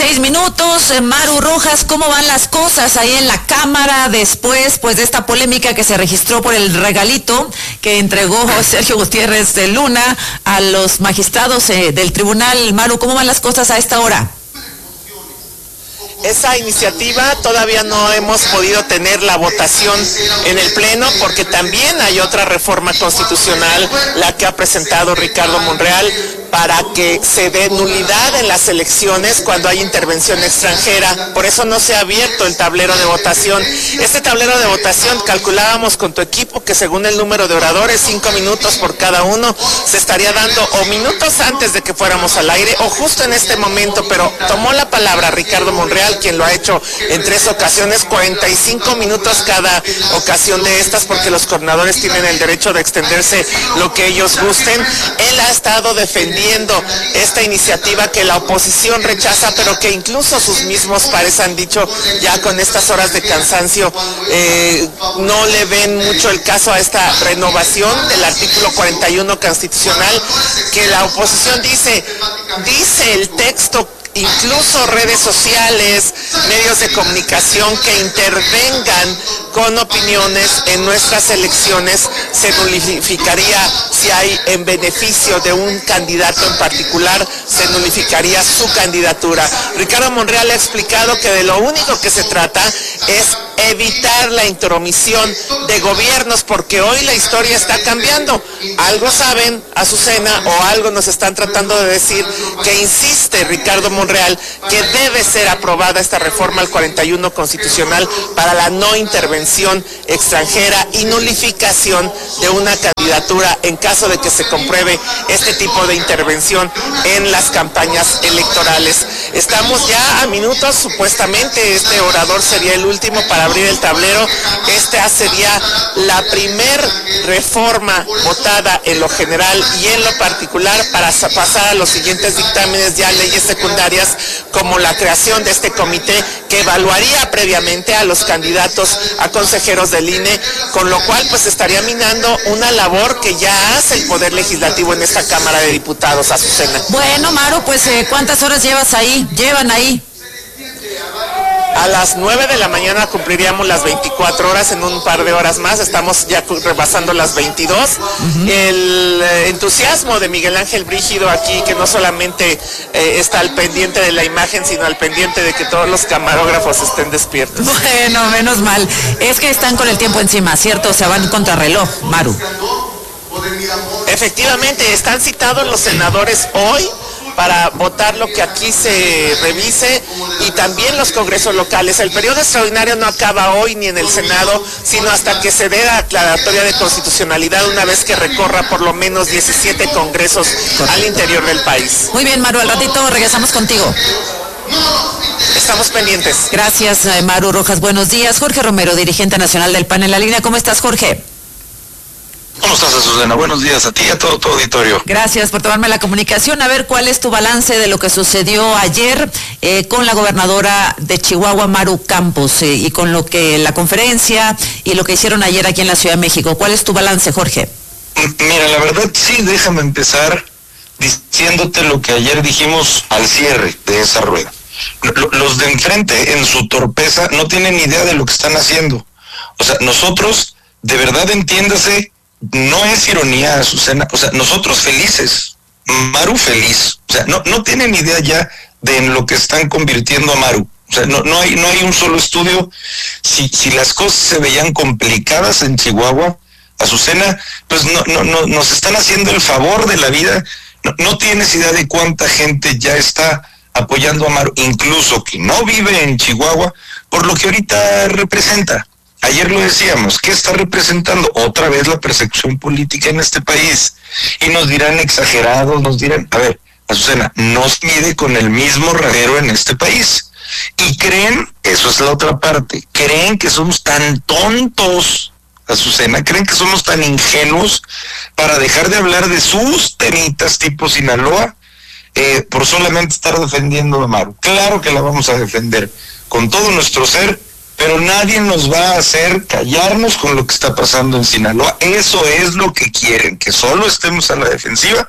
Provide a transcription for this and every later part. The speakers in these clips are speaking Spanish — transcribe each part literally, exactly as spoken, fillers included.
seis minutos. Maru Rojas, ¿cómo van las cosas ahí en la Cámara después pues de esta polémica que se registró por el regalito que entregó Sergio Gutiérrez de Luna a los magistrados eh, del tribunal? Maru, ¿cómo van las cosas a esta hora? Esa iniciativa todavía no hemos podido tener la votación en el Pleno porque también hay otra reforma constitucional, la que ha presentado Ricardo Monreal, para que se dé nulidad en las elecciones cuando hay intervención extranjera. Por eso no se ha abierto el tablero de votación. Este tablero de votación calculábamos con tu equipo que según el número de oradores, cinco minutos por cada uno, se estaría dando o minutos antes de que fuéramos al aire o justo en este momento, pero tomó la palabra Ricardo Monreal, quien lo ha hecho en tres ocasiones, cuarenta y cinco minutos cada ocasión de estas, porque los coordinadores tienen el derecho de extenderse lo que ellos gusten. Él ha estado defendiendo esta iniciativa que la oposición rechaza, pero que incluso sus mismos pares han dicho ya con estas horas de cansancio, eh, no le ven mucho el caso a esta renovación del artículo cuarenta y uno constitucional, que la oposición dice, dice el texto, incluso redes sociales, medios de comunicación que intervengan con opiniones en nuestras elecciones, se nulificaría si hay en beneficio de un candidato en particular, se nulificaría su candidatura. Ricardo Monreal ha explicado que de lo único que se trata es evitar la intromisión de gobiernos, porque hoy la historia está cambiando. Algo saben, Azucena, o algo nos están tratando de decir, que insiste Ricardo Monreal que debe ser aprobada esta reforma al cuarenta y uno constitucional para la no intervención extranjera y nulificación de una candidatura en caso de que se compruebe este tipo de intervención en las campañas electorales. Estamos ya a minutos, supuestamente este orador sería el último para abrir el tablero. Esta sería la primer reforma votada en lo general y en lo particular para pasar a los siguientes dictámenes, ya leyes secundarias, como la creación de este comité que evaluaría previamente a los candidatos a consejeros del I N E, con lo cual pues estaría minando una labor que ya hace el Poder Legislativo en esta Cámara de Diputados, Azucena. Bueno, Maru, pues eh, ¿cuántas horas llevas ahí? ¿Llevan ahí? A las nueve de la mañana cumpliríamos las veinticuatro horas, en un par de horas más, estamos ya rebasando las veintidós. Uh-huh. El eh, entusiasmo de Miguel Ángel Brígido aquí, que no solamente eh, está al pendiente de la imagen, sino al pendiente de que todos los camarógrafos estén despiertos. Bueno, menos mal. Es que están con el tiempo encima, ¿cierto? O sea, van contrarreloj, Maru. Efectivamente, están citados los senadores hoy para votar lo que aquí se revise, y también los congresos locales. El periodo extraordinario no acaba hoy ni en el Senado, sino hasta que se dé la aclaratoria de constitucionalidad, una vez que recorra por lo menos diecisiete congresos al interior del país. Muy bien, Maru, al ratito regresamos contigo. Estamos pendientes. Gracias, Maru Rojas. Buenos días. Jorge Romero, dirigente nacional del P A N en la línea. ¿Cómo estás, Jorge? ¿Cómo estás, Azucena? Buenos días a ti y a todo tu auditorio. Gracias por tomarme la comunicación. A ver, ¿cuál es tu balance de lo que sucedió ayer eh, con la gobernadora de Chihuahua, Maru Campos, eh, y con lo que la conferencia y lo que hicieron ayer aquí en la Ciudad de México? ¿Cuál es tu balance, Jorge? Mira, la verdad sí, déjame empezar diciéndote lo que ayer dijimos al cierre de esa rueda. Los de enfrente, en su torpeza, no tienen idea de lo que están haciendo. O sea, nosotros, de verdad, entiéndase, no es ironía, Azucena, o sea, nosotros felices, Maru feliz, o sea, no, no tienen idea ya de en lo que están convirtiendo a Maru. O sea, no, no hay, no hay un solo estudio. Si, si las cosas se veían complicadas en Chihuahua, Azucena, pues no, no, no, nos están haciendo el favor de la vida. No, no tienes idea de cuánta gente ya está apoyando a Maru, incluso que no vive en Chihuahua, por lo que ahorita representa. Ayer lo decíamos, ¿qué está representando? Otra vez la persecución política en este país. Y nos dirán exagerados, nos dirán, a ver, Azucena, no se mide con el mismo radero en este país. Y creen, eso es la otra parte, creen que somos tan tontos, Azucena, creen que somos tan ingenuos para dejar de hablar de sus temitas tipo Sinaloa, eh, por solamente estar defendiendo a Maru. Claro que la vamos a defender con todo nuestro ser, pero nadie nos va a hacer callarnos con lo que está pasando en Sinaloa. Eso es lo que quieren, que solo estemos a la defensiva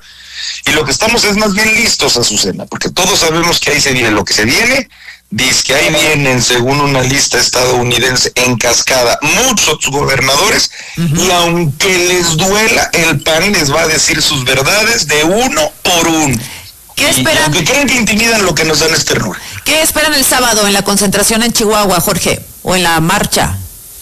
Y lo que estamos es más bien listos, Azucena, porque todos sabemos que ahí se viene lo que se viene. Dice que ahí vienen, según una lista estadounidense, en cascada muchos gobernadores, uh-huh. y aunque les duela, el P A N les va a decir sus verdades de uno por uno. ¿Qué esperan? Y aunque creen que intimidan, lo que nos dan es ternura. ¿Qué esperan el sábado en la concentración en Chihuahua, Jorge? ¿O en la marcha?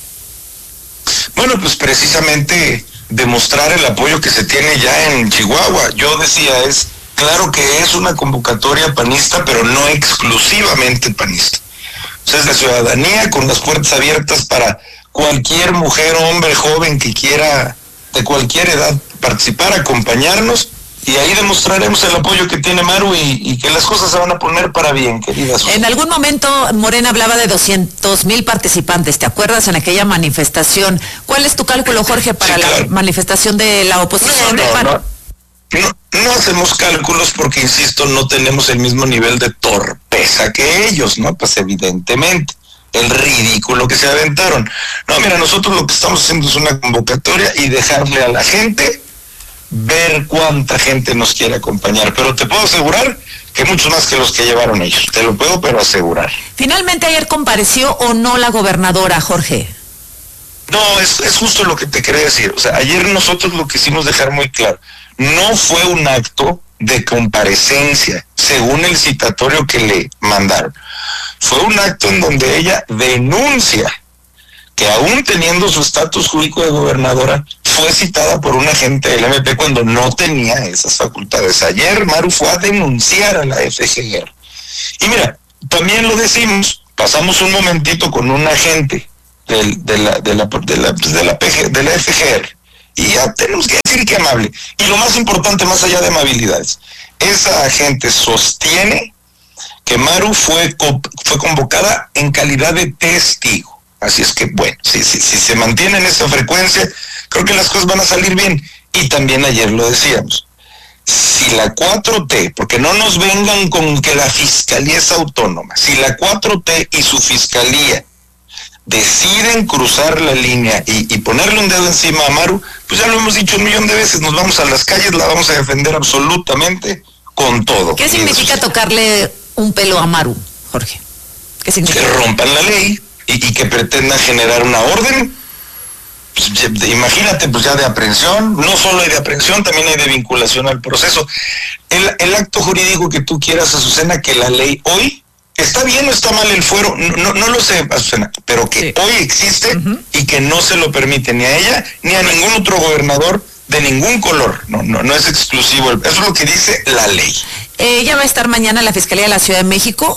Bueno, pues precisamente demostrar el apoyo que se tiene ya en Chihuahua. Yo decía, es claro que es una convocatoria panista, pero no exclusivamente panista. O sea, es la ciudadanía con las puertas abiertas para cualquier mujer, hombre, joven que quiera de cualquier edad participar, acompañarnos, y ahí demostraremos el apoyo que tiene Maru y, y que las cosas se van a poner para bien, queridas. En algún momento Morena hablaba de doscientos mil participantes, ¿te acuerdas en aquella manifestación? ¿Cuál es tu cálculo, Jorge, para sí, claro. la manifestación de la oposición? No, no, no. No, no hacemos cálculos porque, insisto, no tenemos el mismo nivel de torpeza que ellos, ¿no? Pues evidentemente, el ridículo que se aventaron. No, mira, nosotros lo que estamos haciendo es una convocatoria y dejarle a la gente ver cuánta gente nos quiere acompañar, pero te puedo asegurar que muchos más que los que llevaron ellos, te lo puedo pero asegurar. Finalmente, ¿ayer compareció o no la gobernadora, Jorge? No, es, es justo lo que te quería decir. O sea, ayer nosotros lo quisimos dejar muy claro. No fue un acto de comparecencia, según el citatorio que le mandaron. Fue un acto en donde ella denuncia que aún teniendo su estatus jurídico de gobernadora, fue citada por un agente del M P cuando no tenía esas facultades. Ayer Maru fue a denunciar a la F G R. Y mira, también lo decimos, pasamos un momentito con un agente del, de, la, de, la, de, la, de, la P G, de la F G R, y ya tenemos que decir que amable. Y lo más importante, más allá de amabilidades, esa agente sostiene que Maru fue, fue convocada en calidad de testigo. Así es que, bueno, si, si, si se mantiene en esa frecuencia, creo que las cosas van a salir bien. Y también ayer lo decíamos, si la cuatro T, porque no nos vengan con que la fiscalía es autónoma, si la cuatro T y su fiscalía deciden cruzar la línea y, y ponerle un dedo encima a Maru, pues ya lo hemos dicho un millón de veces, nos vamos a las calles, la vamos a defender absolutamente con todo. ¿Qué significa tocarle un pelo a Maru, Jorge? ¿Qué significa? Que rompan la ley y, y que pretendan generar una orden. Pues, imagínate, pues ya de aprehensión, no solo hay de aprehensión, también hay de vinculación al proceso. El, el acto jurídico que tú quieras, Azucena, que la ley hoy, está bien o está mal el fuero, no, no, no lo sé, Azucena, pero que sí. hoy existe uh-huh. y que no se lo permite ni a ella ni a ningún otro gobernador de ningún color, no, no, no es exclusivo, eso es lo que dice la ley. ¿Ella va a estar mañana en la Fiscalía de la Ciudad de México?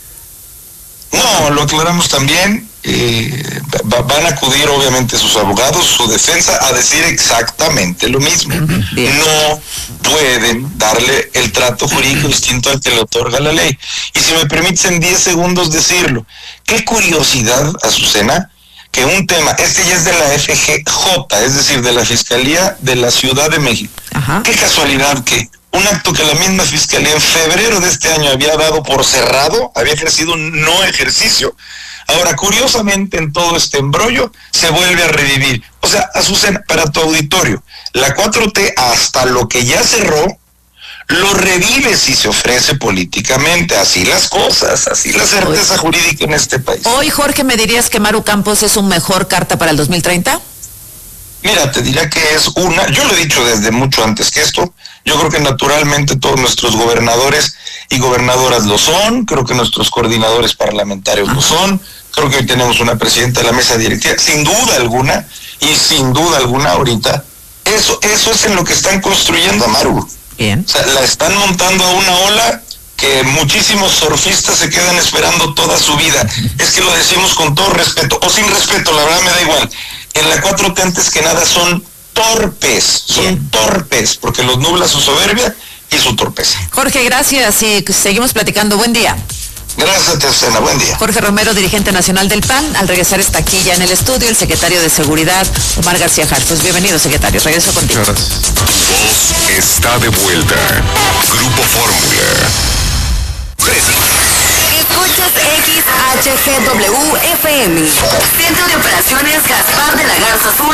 No, lo aclaramos también. Eh, va, van a acudir obviamente sus abogados, su defensa, a decir exactamente lo mismo. Bien. No pueden darle el trato jurídico distinto al que le otorga la ley. Y si me permites en diez segundos decirlo, qué curiosidad, Azucena, que un tema, este ya es de la F G J, es decir, de la Fiscalía de la Ciudad de México. Ajá. Qué casualidad que un acto que la misma Fiscalía en febrero de este año había dado por cerrado, había ejercido un no ejercicio. Ahora, curiosamente, en todo este embrollo, se vuelve a revivir. O sea, Azucena, para tu auditorio, la cuatro T, hasta lo que ya cerró, lo revive si se ofrece políticamente. Así las cosas, así la certeza hoy, jurídica en este país. Hoy, Jorge, ¿me dirías que Maru Campos es un mejor carta para el dos mil treinta? Mira, te diría que es una, yo lo he dicho desde mucho antes que esto, yo creo que naturalmente todos nuestros gobernadores y gobernadoras lo son, creo que nuestros coordinadores parlamentarios lo son, creo que hoy tenemos una presidenta de la mesa directiva, sin duda alguna, y sin duda alguna ahorita, eso, eso es en lo que están construyendo a Maru. Bien. O sea, la están montando a una ola que muchísimos surfistas se quedan esperando toda su vida. Es que lo decimos con todo respeto, o sin respeto, la verdad me da igual. En la cuatro T antes que nada son torpes, son Bien. torpes, porque los nubla su soberbia y su torpeza. Jorge, gracias y seguimos platicando. Buen día. Gracias, Tercena, buen día. Jorge Romero, dirigente nacional del P A N. Al regresar está aquí ya en el estudio el secretario de Seguridad, Omar García Harfuch. Bienvenido, secretario. Regreso contigo. Gracias. Tu voz está de vuelta. Grupo Fórmula. Escuchas X H G W F M. Centro de Operaciones Gaspar de la Garza Azul